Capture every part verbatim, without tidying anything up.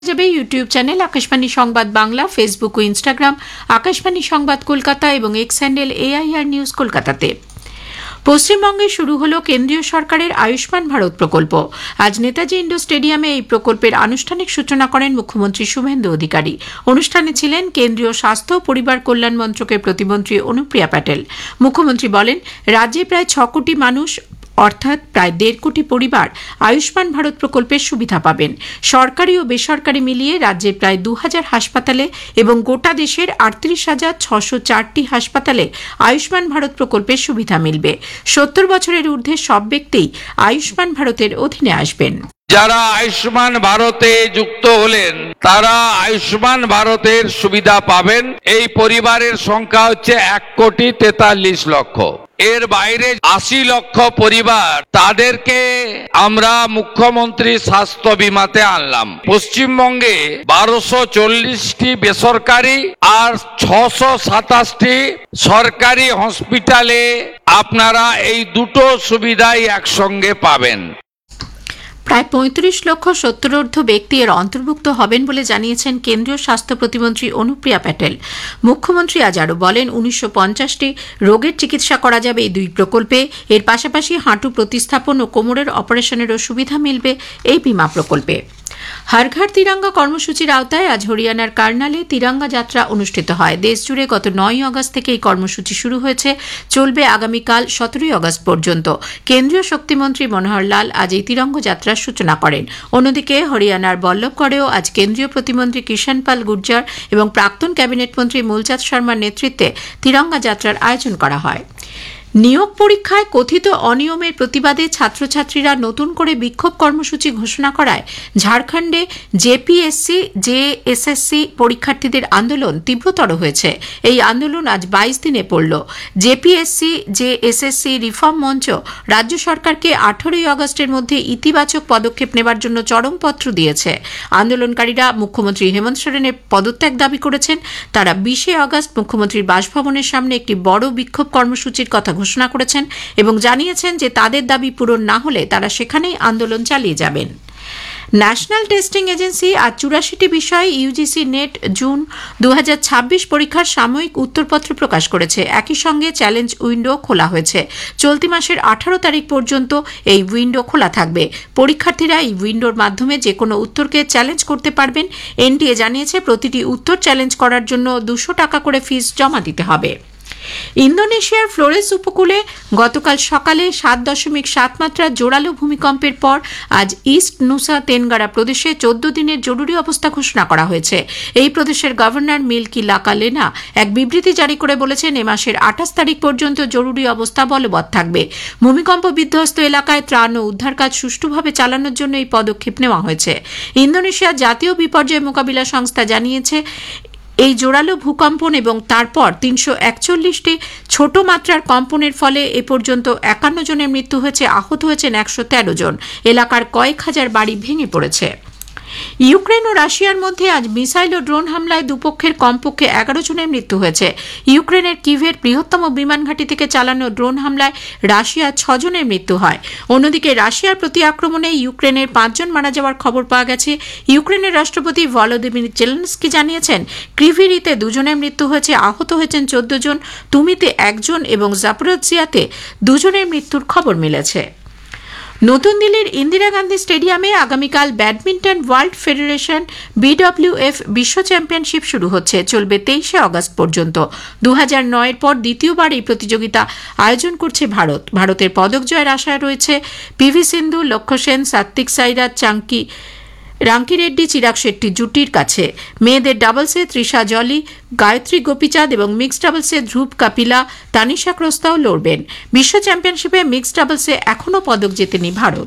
যাবে YouTube channel Akashvani সংবাদ Bangla, Facebook ও Instagram Akashvani সংবাদ কলকাতা এবং এক্স হ্যান্ডেল এআইআর নিউজ কলকাতাতে। পশ্চিমবঙ্গে শুরু হল কেন্দ্রীয় সরকারের আয়ুষ্মান ভারত প্রকল্প। আজ নেতাজি ইন্ডোর স্টেডিয়ামে এই প্রকল্পের আনুষ্ঠানিক সূচনা করেন মুখ্যমন্ত্রী শুভেন্দু অধিকারী। অনুষ্ঠানে ছিলেন কেন্দ্রীয় স্বাস্থ্য ও পরিবার কল্যাণ মন্ত্রকের প্রতিমন্ত্রী অনুপ্রিয়া প্যাটেল। মুখ্যমন্ত্রী বলেন, রাজ্যে প্রায় ছ কোটি মানুষ অর্থাৎ প্রায় দেড় কোটি পরিবার আয়ুষ্মান ভারত প্রকল্পের সুবিধা পাবেন। সরকারি ও বেসরকারি মিলিয়ে রাজ্যের প্রায় দু হাজার হাসপাতালে এবং গোটা দেশের আটত্রিশ হাজার ছশো চারটি হাসপাতালে আয়ুষ্মান ভারত প্রকল্পের সুবিধা মিলবে। সত্তর বছরের ঊর্ধ্বে সব ব্যক্তিই আয়ুষ্মান ভারতের অধীনে আসবেন। যারা আয়ুষ্মান ভারতে যুক্ত হলেন তারা আয়ুষ্মান ভারতের সুবিধা পাবেন। এই পরিবারের সংখ্যা হচ্ছে এক কোটি তেতাল্লিশ লক্ষ। এর বাইরে আশি লক্ষ পরিবার, তাদেরকে আমরা মুখ্যমন্ত্রী স্বাস্থ্য বিমাতে আনলাম। পশ্চিমবঙ্গে বারোশো চল্লিশটি বেসরকারি আর ছশো সাতাশটি সরকারি হসপিটালে আপনারা এই দুটো সুবিধাই একসঙ্গে পাবেন। প্রায় পঁয়ত্রিশ লক্ষ সত্তরোর্ধ্ব ব্যক্তি এর অন্তর্ভুক্ত হবেন বলে জানিয়েছেন কেন্দ্রীয় স্বাস্থ্য প্রতিমন্ত্রী অনুপ্রিয়া প্যাটেল। মুখ্যমন্ত্রী আজ আরও বলেন, উনিশশো পঞ্চাশটি রোগের চিকিৎসা করা যাবে এই দুই প্রকল্পে। এর পাশাপাশি হাঁটু প্রতিস্থাপন ও কোমরের অপারেশনেরও সুবিধা মিলবে এই বিমা প্রকল্পে। হর ঘর তিরঙ্গা কর্মসূচির আওতায় আজ হরিয়ানার কার্নালে তিরঙ্গা যাত্রা অনুষ্ঠিত হয়। দেশজুড়ে গত নয় আগস্ট থেকে এই কর্মসূচি শুরু হয়েছে, চলবে আগামীকাল সতেরোই আগস্ট পর্যন্ত। কেন্দ্রীয় শক্তিমন্ত্রী মনোহর লাল আজ এই তিরঙ্গ যাত্রার সূচনা করেন। অন্যদিকে হরিয়ানার বল্লভগড়েও আজ কেন্দ্রীয় প্রতিমন্ত্রী কিষাণ পাল গুর্জার এবং প্রাক্তন ক্যাবিনেট মন্ত্রী মূলচাঁদ শর্মার নেতৃত্বে তিরঙ্গা যাত্রার আয়োজন করা হয়। নিয়োগ পরীক্ষায় কথিত অনিয়মের প্রতিবাদে ছাত্রছাত্রীরা নতুন করে বিক্ষোভ কর্মসূচি ঘোষণা করায় ঝাড়খণ্ডে জেপিএসসি জেএসএসসি পরীক্ষার্থীদের আন্দোলন তীব্রতর হয়েছে। এই আন্দোলন আজ বাইশ দিনে পড়ল। জেপিএসসি জেএসএসসি রিফর্ম মঞ্চ রাজ্য সরকারকে আঠারোই আগস্টের মধ্যে ইতিবাচক পদক্ষেপ নেবার জন্য চরমপত্র দিয়েছে। আন্দোলনকারীরা মুখ্যমন্ত্রী হেমন্ত সোরেনের পদত্যাগ দাবি করেছেন। তারা বিশে আগস্ট মুখ্যমন্ত্রীর বাসভবনের সামনে একটি বড় বিক্ষোভ কর্মসূচির কথা ঘোষণা করেছেন এবং জানিয়েছেন যে তাদের দাবি পূরণ না হলে তারা সেখানেই আন্দোলন চালিয়ে যাবেন। ন্যাশনাল টেস্টিং এজেন্সি আজ চুরাশিটি বিষয়ে ইউজিসি নেট জুন দু হাজার ছাব্বিশ পরীক্ষার সাময়িক উত্তরপত্র প্রকাশ করেছে। একই সঙ্গে চ্যালেঞ্জ উইন্ডো খোলা হয়েছে। চলতি মাসের আঠারো তারিখ পর্যন্ত এই উইন্ডো খোলা থাকবে। পরীক্ষার্থীরা এই উইন্ডোর মাধ্যমে যে কোনো উত্তরকে চ্যালেঞ্জ করতে পারবেন। এনটিএ জানিয়েছে, প্রতিটি উত্তর চ্যালেঞ্জ করার জন্য দুশো টাকা করে ফিস জমা দিতে হবে। ইন্দোনেশিয়ার ফ্লোরেস উপকূলে গতকাল সকালে সাত দশমিক সাত মাত্রার জোরালো ভূমিকম্পের পর আজ ইস্ট নুসা তেনগারা প্রদেশে চোদ্দ দিনের জরুরি অবস্থা ঘোষণা করা হয়েছে। এই প্রদেশের গভর্নর মিল্কি লাকালেনা এক বিবৃতি জারি করে বলেছেন, এ মাসের আঠাশ তারিখ পর্যন্ত জরুরি অবস্থা বলবৎ থাকবে। ভূমিকম্প বিধ্বস্ত এলাকায় ত্রাণ ও উদ্ধার কাজ সুষ্ঠুভাবে চালানোর জন্য এই পদক্ষেপ নেওয়া হয়েছে। ইন্দোনেশিয়ার জাতীয় বিপর্যয় মোকাবিলা সংস্থা জানিয়েছে, এই জোরালো ভূকম্পন এবং তারপর তিনশো একচল্লিশটি ছোট মাত্রার কম্পনের ফলে এ পর্যন্ত একান্ন জনের মৃত্যু হয়েছে, আহত হয়েছেন একশো তেরো জন। এলাকার কয়েক হাজার বাড়ি ভেঙে পড়েছে। ইউক্রেন ও রাশিয়ার মধ্যে আজ মিসাইল ও ড্রোন হামলায় দুপক্ষের কমপক্ষে এগারো জনের মৃত্যু হয়েছে। ইউক্রেনের কিভের বৃহত্তম বিমান ঘাঁটি থেকে চালানো ড্রোন হামলায় রাশিয়ার ছজনের মৃত্যু হয়। অন্যদিকে রাশিয়ার প্রতি আক্রমণে ইউক্রেনের পাঁচজন মারা যাওয়ার খবর পাওয়া গেছে। ইউক্রেনের রাষ্ট্রপতি ভলোদিমির জেলেনস্কি জানিয়েছেন, ক্রিভিরিতে দুজনের মৃত্যু হয়েছে, আহত হয়েছেন চোদ্দ জন, তুমিতে একজন এবং জাপোরিজিয়াতে দুজনের মৃত্যুর খবর মিলেছে। নতুন দিল্লির ইন্দিরা গান্ধী স্টেডিয়ামে আগামীকাল ব্যাডমিন্টন ওয়ার্ল্ড ফেডারেশন বিডব্লিউএফ বিশ্ব চ্যাম্পিয়নশিপ শুরু হচ্ছে, চলবে তেইশে আগস্ট পর্যন্ত। দু হাজার নয়ের পর দ্বিতীয়বার এই প্রতিযোগিতা আয়োজন করছে ভারত। ভারতের পদক জয়ের আশা রয়েছে পিভি সিন্ধু, লক্ষ্য সেন, সাত্বিক সাইরাজ, চাঙ্কি রাঙ্কিরেড্ডি, চিরাগ শেট্টি জুটির কাছে। মেয়েদের ডাবলসে তৃষা জলি, গায়ত্রী গোপীচাঁদ এবং মিক্সড ডাবলসে ধ্রুব কাপিলা, তানিশা ক্রোস্তাও লড়বেন। বিশ্ব চ্যাম্পিয়নশিপে মিক্সড ডাবলসে এখনও পদক জেতেনি ভারত।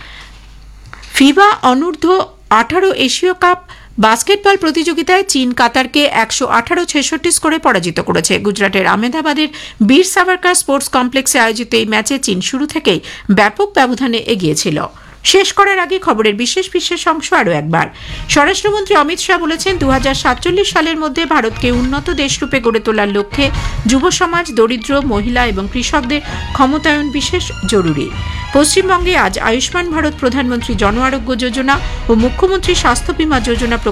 ফিবা অনূর্ধ্ব আঠারো এশীয় কাপ বাস্কেটবল প্রতিযোগিতায় চীন কাতারকে একশো আঠারো ছেষট্টি স্কোরে পরাজিত করেছে। গুজরাটের আহমেদাবাদের বীর সাভারকার স্পোর্টস কমপ্লেক্সে আয়োজিত এই ম্যাচে চীন শুরু থেকেই ব্যাপক ব্যবধানে এগিয়েছিল। শেষ করার আগে খবরের বিশেষ বিশেষ অংশ আরও একবার। স্বরাষ্ট্রমন্ত্রী অমিত শাহ বলেছেন, দু হাজার সাতচল্লিশ সালের মধ্যে ভারতকে উন্নত দেশরূপে গড়ে তোলার লক্ষ্যে যুব সমাজ, দরিদ্র, মহিলা এবং কৃষকদের ক্ষমতায়ন বিশেষ জরুরি। পশ্চিমবঙ্গে আজ আয়ুষ্মান ভারত প্রধানমন্ত্রী জন আরোগ্য যোজনা ও মুখ্যমন্ত্রী স্বাস্থ্য বীমা যোজনা